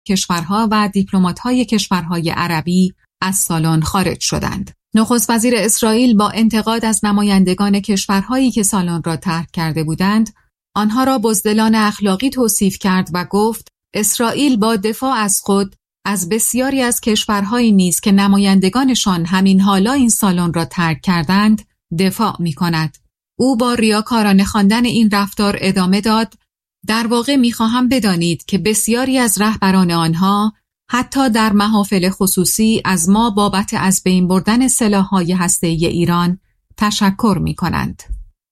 کشورها و دیپلمات‌های کشورهای عربی از سالن خارج شدند. نخست وزیر اسرائیل با انتقاد از نمایندگان کشورهایی که سالن را ترک کرده بودند، آنها را بزدلان اخلاقی توصیف کرد و گفت اسرائیل با دفاع از خود از بسیاری از کشورهایی نیز که نمایندگانشان همین حالا این سالن را ترک کردند دفاع می‌کند. او با ریاکارانه خواندن این رفتار ادامه داد: در واقع می‌خواهم بدانید که بسیاری از رهبران آنها حتی در محافل خصوصی از ما بابت از بین بردن سلاح‌های هسته‌ای ایران تشکر می‌کنند.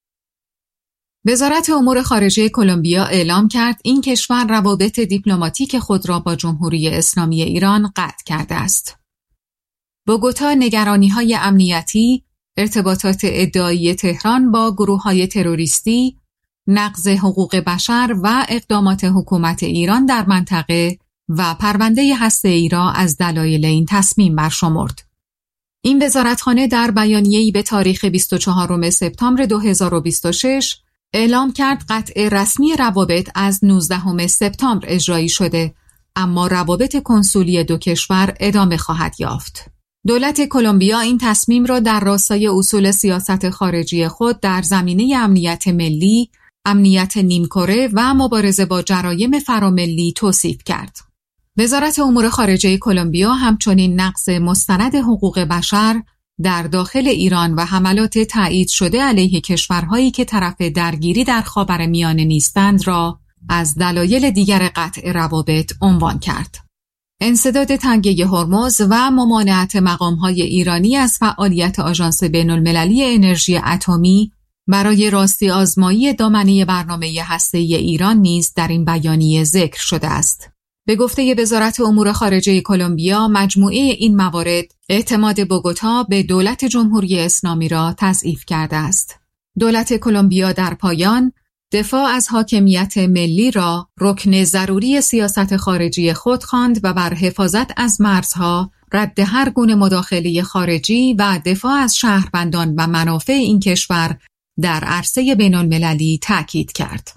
وزارت امور خارجه کلمبیا اعلام کرد این کشور روابط دیپلماتیک خود را با جمهوری اسلامی ایران قطع کرده است. بوگوتا نگرانی‌های امنیتی، ارتباطات ادعایی تهران با گروه‌های تروریستی، نقض حقوق بشر و اقدامات حکومت ایران در منطقه و پرونده هسته‌ای را از دلایل این تصمیم برشمرد. این وزارتخانه در بیانیه‌ای به تاریخ 24 سپتامبر 2026 اعلام کرد قطع رسمی روابط از 19 سپتامبر اجرایی شده، اما روابط کنسولی دو کشور ادامه خواهد یافت. دولت کلمبیا این تصمیم را در راستای اصول سیاست خارجی خود در زمینه امنیت ملی، امنیت نیمکره و مبارزه با جرایم فراملی توصیف کرد. وزارت امور خارجه کلمبیا همچنین نقض مستند حقوق بشر در داخل ایران و حملات تایید شده علیه کشورهایی که طرف درگیری در خاورمیانه نیستند را از دلایل دیگر قطع روابط عنوان کرد. انسداد تنگه هرمز و ممانعت مقام‌های ایرانی از فعالیت آژانس بین‌المللی انرژی اتمی برای راستی آزمایی دامنه برنامه هسته‌ای ایران نیز در این بیانیه ذکر شده است. به گفته وزارت امور خارجه کلمبیا، مجموعه این موارد اعتماد بوگوتا به دولت جمهوری اسلامی را تضعیف کرده است. دولت کلمبیا در پایان دفاع از حاکمیت ملی را رکن ضروری سیاست خارجی خود خواند و بر حفاظت از مرزها، رد هر گونه مداخله خارجی و دفاع از شهروندان و منافع این کشور در عرصه بین‌المللی تاکید کرد.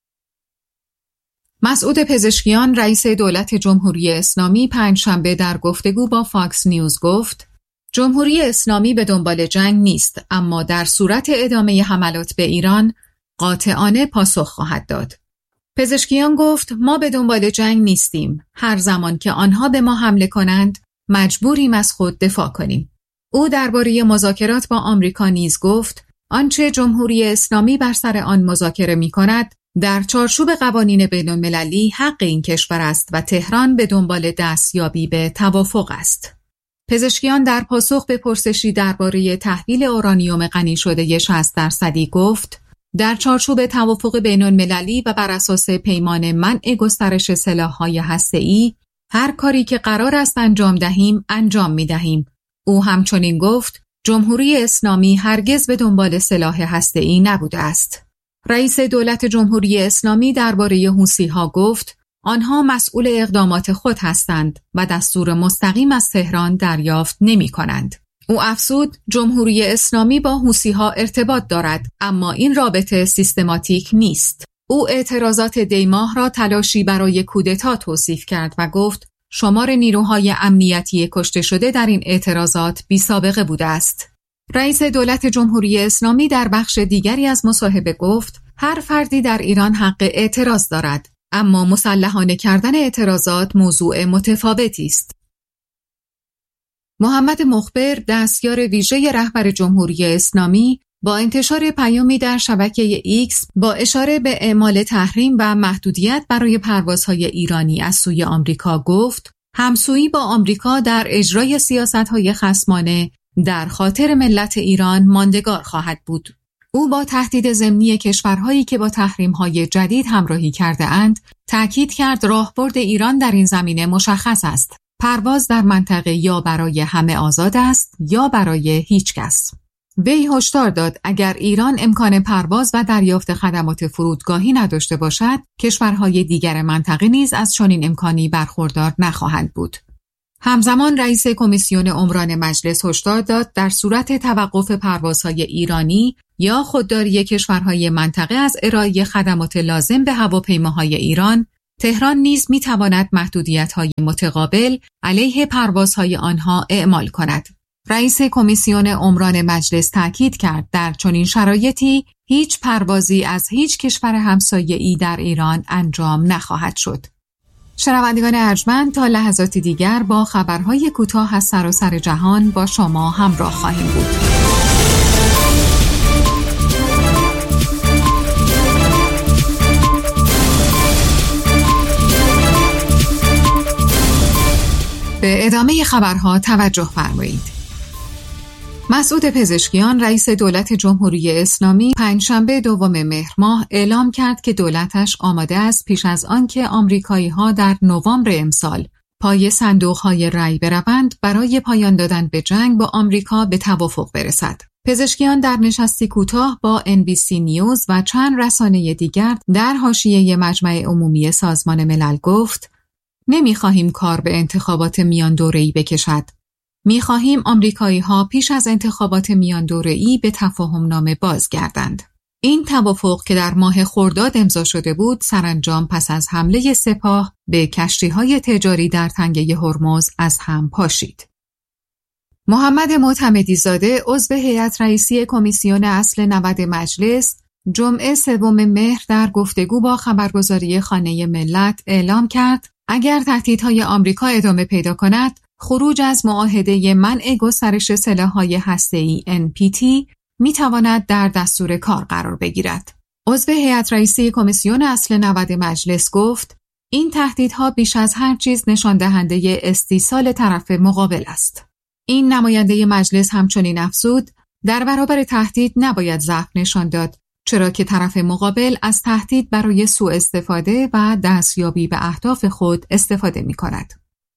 مسعود پزشکیان رئیس دولت جمهوری اسلامی پنجشنبه در گفتگو با فاکس نیوز گفت: جمهوری اسلامی به دنبال جنگ نیست، اما در صورت ادامه حملات به ایران قاطعانه پاسخ خواهد داد. پزشکیان گفت: ما به دنبال جنگ نیستیم. هر زمان که آنها به ما حمله کنند، مجبوریم از خود دفاع کنیم. او درباره مذاکرات با آمریکا نیز گفت: آنچه جمهوری اسلامی بر سر آن مذاکره می‌کند در چارچوب قوانین بین‌المللی حق این کشور است و تهران به دنبال دستیابی به توافق است. پزشکیان در پاسخ به پرسشی درباره تحویل اورانیوم غنی شده 60% گفت: در چارچوب توافق بین‌المللی و بر اساس پیمان منع گسترش سلاح‌های هسته‌ای، هر کاری که قرار است انجام دهیم، انجام می‌دهیم. او همچنین گفت: جمهوری اسلامی هرگز به دنبال سلاح هسته‌ای نبوده است. رئیس دولت جمهوری اسلامی درباره حوثی‌ها گفت: آنها مسئول اقدامات خود هستند و دستور مستقیم از تهران دریافت نمی‌کنند. او افزود: جمهوری اسلامی با حوثی‌ها ارتباط دارد، اما این رابطه سیستماتیک نیست. او اعتراضات دیماه را تلاشی برای کودتا توصیف کرد و گفت: شمار نیروهای امنیتی کشته شده در این اعتراضات بی‌سابقه بوده است. رئیس دولت جمهوری اسلامی در بخش دیگری از مصاحبه گفت: هر فردی در ایران حق اعتراض دارد، اما مسلحانه کردن اعتراضات موضوع متفاوتی است. محمد مخبر، دستیار ویژه رهبر جمهوری اسلامی، با انتشار پیامی در شبکه ایکس با اشاره به اعمال تحریم و محدودیت برای پروازهای ایرانی از سوی آمریکا گفت: همسویی با آمریکا در اجرای سیاست‌های خصمانه در خاطر ملت ایران ماندگار خواهد بود. او با تهدید ضمنی کشورهایی که با تحریم‌های جدید همراهی کرده اند، تأکید کرد راهبرد ایران در این زمینه مشخص است. پرواز در منطقه یا برای همه آزاد است یا برای هیچ کس. وی هشدار داد اگر ایران امکان پرواز و دریافت خدمات فرودگاهی نداشته باشد، کشورهای دیگر منطقه نیز از چنین امکانی برخوردار نخواهند بود. همزمان رئیس کمیسیون عمران مجلس هشدار داد در صورت توقف پروازهای ایرانی یا خودداری کشورهای منطقه از ارائه خدمات لازم به هواپیماهای ایران، تهران نیز می‌تواند محدودیت‌های متقابل علیه پروازهای آنها اعمال کند. رئیس کمیسیون عمران مجلس تاکید کرد در چنین شرایطی هیچ پروازی از هیچ کشور همسایه‌ای در ایران انجام نخواهد شد. شنوندگان ارجمند، تا لحظاتی دیگر با خبرهای کوتاه از سراسر جهان با شما همراه خواهیم بود. به ادامه خبرها توجه فرمایید. مسعود پزشکیان رئیس دولت جمهوری اسلامی پنجشنبه 2 مهر ماه اعلام کرد که دولتش آماده است پیش از آنکه آمریکایی‌ها در نوامبر امسال پای صندوق‌های رای بروند برای پایان دادن به جنگ با آمریکا به توافق برسد. پزشکیان در نشستی کوتاه با NBC نیوز و چند رسانه دیگر در حاشیه مجمع عمومی سازمان ملل گفت: نمی‌خواهیم کار به انتخابات میان دوره‌ای بکشد. می‌خواهیم آمریکایی‌ها پیش از انتخابات میان دوره‌ای به تفاهم‌نامه بازگردند. این توافق که در ماه خرداد امضا شده بود، سرانجام پس از حمله سپاه به کشتی‌های تجاری در تنگه هرمز از هم پاشید. محمد معتمدی زاده عضو هیئت رئیسی کمیسیون اصل 90 مجلس جمعه 3 مهر در گفتگو با خبرگزاری خانه ملت اعلام کرد اگر تهدیدهای آمریکا ادامه پیدا کند، خروج از معاهده منع گسترش سلاح‌های هسته‌ای NPT می‌تواند در دستور کار قرار بگیرد. عضو هیئت رئیسی کمیسیون اصل 90 مجلس گفت: این تهدیدها بیش از هر چیز نشان دهنده استیصال طرف مقابل است. این نماینده مجلس همچنین افزود: در برابر تهدید نباید ضعف نشان داد، چرا که طرف مقابل از تهدید برای سوء استفاده و دستیابی به اهداف خود استفاده می‌کند.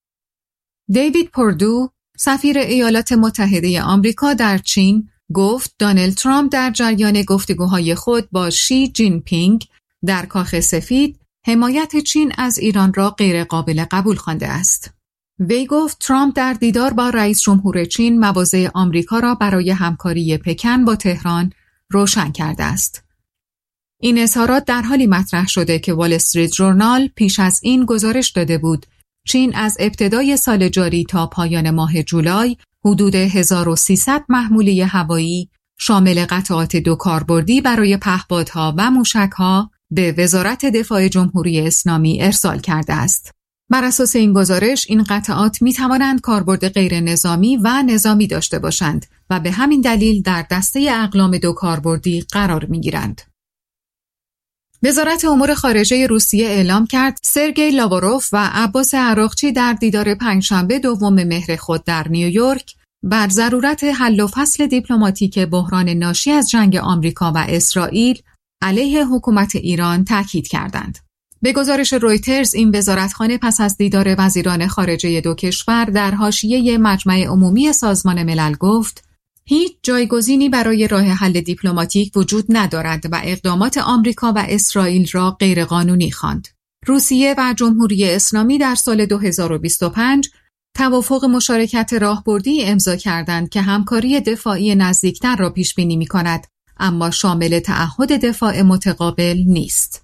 دیوید پردو، سفیر ایالات متحده آمریکا در چین، گفت دونالد ترامپ در جریان گفتگوهای خود با شی جین پینگ در کاخ سفید حمایت چین از ایران را غیر قابل قبول خوانده است. وی گفت ترامپ در دیدار با رئیس جمهور چین مواضع آمریکا را برای همکاری پکن با تهران روشن کرده است. این اظهارات در حالی مطرح شده که وال استریت ژورنال پیش از این گزارش داده بود چین از ابتدای سال جاری تا پایان ماه جولای حدود 1300 محموله هوایی شامل قطعات 2 کاربردی برای پهپادها و موشک‌ها به وزارت دفاع جمهوری اسلامی ارسال کرده است. بر اساس این گزارش این قطعات می توانند کاربرد غیر نظامی و نظامی داشته باشند و به همین دلیل در دسته اقلام 2 کاربردی قرار می گیرند. وزارت امور خارجه روسیه اعلام کرد سرگئی لاواروف و عباس عراقچی در دیدار پنجشنبه 2 مهر خود در نیویورک بر ضرورت حل و فصل دیپلماتیک بحران ناشی از جنگ آمریکا و اسرائیل علیه حکومت ایران تاکید کردند. به گزارش رویترز این وزارتخانه پس از دیدار وزیران خارجه 2 کشور در حاشیه مجمع عمومی سازمان ملل گفت هیچ جایگزینی برای راه حل دیپلماتیک وجود ندارد و اقدامات آمریکا و اسرائیل را غیرقانونی خواند. روسیه و جمهوری اسلامی در سال 2025 توافق مشارکت راهبردی امضا کردند که همکاری دفاعی نزدیکتر را پیش بینی می‌کند، اما شامل تعهد دفاع متقابل نیست.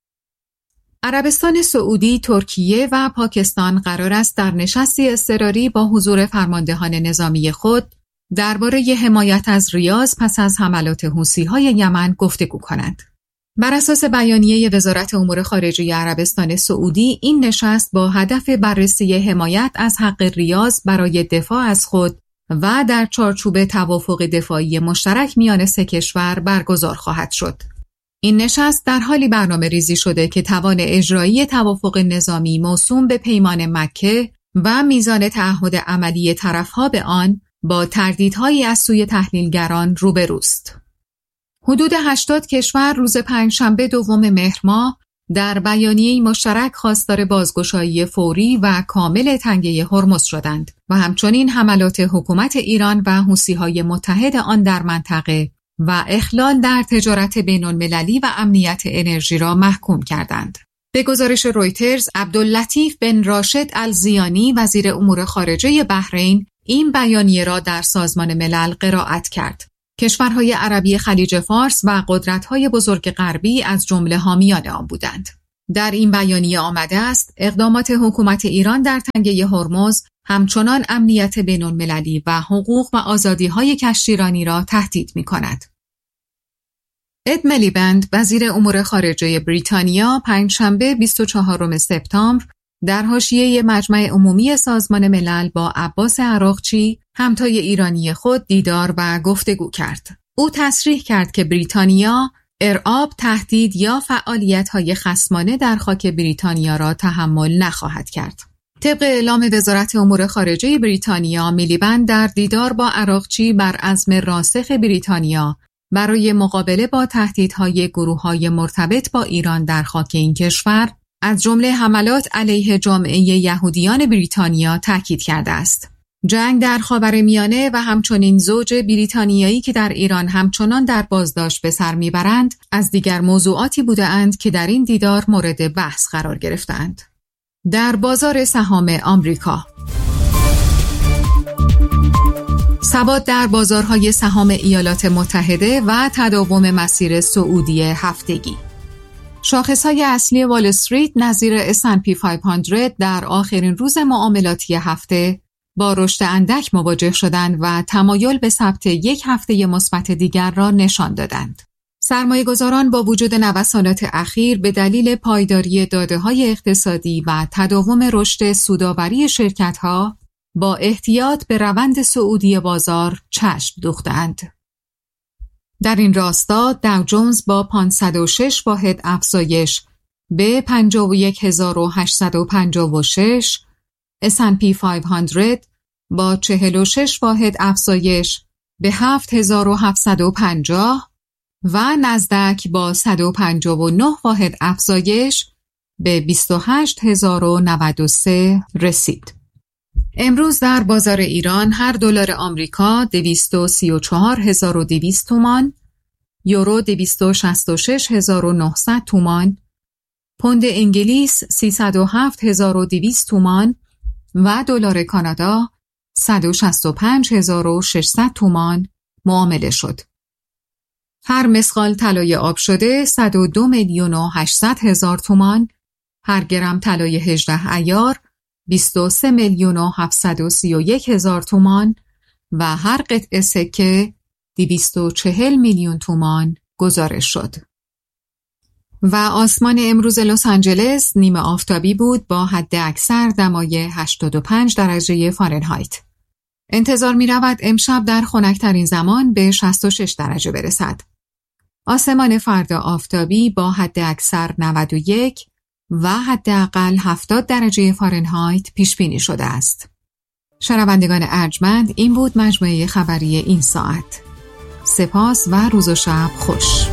عربستان سعودی، ترکیه و پاکستان قرار است در نشستی اضطراری با حضور فرماندهان نظامی خود درباره حمایت از ریاض پس از حملات حوثی‌های یمن گفتگو کنند. بر اساس بیانیه وزارت امور خارجه عربستان سعودی، این نشست با هدف بررسی حمایت از حق ریاض برای دفاع از خود و در چارچوب توافق دفاعی مشترک میان 3 کشور برگزار خواهد شد. این نشست در حالی برنامه ریزی شده که توان اجرایی توافق نظامی موسوم به پیمان مکه و میزان تعهد عملی طرفها به آن با تردیدهایی از سوی تحلیلگران روبروست. حدود 80 کشور روز پنجشنبه 2 مهر ماه در بیانیه‌ای مشترک خواستار بازگشایی فوری و کامل تنگه هرمز شدند و همچنین حملات حکومت ایران و حوثی‌های متحد آن در منطقه و اخلال در تجارت بین‌المللی و امنیت انرژی را محکوم کردند. به گزارش رویترز، عبداللطیف بن راشد الزیانی وزیر امور خارجه بحرین این بیانیه را در سازمان ملل قرائت کرد. کشورهای عربی خلیج فارس و قدرت‌های بزرگ غربی از جمله حامیان آن بودند. در این بیانیه آمده است اقدامات حکومت ایران در تنگه هرمز همچنان امنیت بین‌المللی و حقوق و آزادی‌های کشتیرانی را تهدید می‌کند. اد میلیبند وزیر امور خارجه بریتانیا پنجشنبه 24 سپتامبر در حاشیه مجمع عمومی سازمان ملل با عباس عراقچی همتای ایرانی خود دیدار و گفتگو کرد. او تصریح کرد که بریتانیا ارعاب، تهدید یا فعالیت‌های خصمانه در خاک بریتانیا را تحمل نخواهد کرد. طبق اعلام وزارت امور خارجه بریتانیا، میلیبند در دیدار با عراقچی بر عزم راسخ بریتانیا برای مقابله با تهدیدهای گروه‌های مرتبط با ایران در خاک این کشور، از جمله حملات علیه جامعه یهودیان بریتانیا تاکید کرده است. جنگ در خاورمیانه و همچنین زوج بریتانیایی که در ایران همچنان در بازداشت به سر میبرند از دیگر موضوعاتی بودند که در این دیدار مورد بحث قرار گرفتند. در بازار سهام آمریکا، ثبات در بازارهای سهام ایالات متحده و تداوم مسیر صعودی هفتگی. شاخصهای اصلی وال استریت نظیر S&P 500 در آخرین روز معاملاتی هفته با رشد اندک مواجه شدند و تمایل به ثبت یک هفته مثبت دیگر را نشان دادند. سرمایه‌گذاران با وجود نوسانات اخیر به دلیل پایداری داده‌های اقتصادی و تداوم رشد سودآوری شرکت‌ها با احتیاط به روند صعودی بازار چشم دوختند. در این راستا داو جونز با 506 واحد افزایش به 51856، S&P 500 با 46 واحد افزایش به 7750 و نزدک با 159 واحد افزایش به 28093 رسید. امروز در بازار ایران هر دلار آمریکا 234200 تومان، یورو 266900 تومان، پوند انگلیس 307200 تومان و دلار کانادا 165600 تومان معامله شد. هر مسقال طلای آب شده 102,800,000 تومان، هر گرم طلای 18 عیار 23,731,000 تومان و هر قطعه سکه 240 میلیون تومان گزارش شد. و آسمان امروز لس آنجلس نیمه آفتابی بود با حد اکثر دمای 85 درجه فارنهایت. انتظار می رود امشب در خنک‌ترین زمان به 66 درجه برسد. آسمان فردا آفتابی با حد اکثر 91 و حداقل 70 درجه فارنهایت پیش بینی شده است. شنوندگان ارجمند، این بود مجموعه خبری این ساعت. سپاس و روز و شب خوش.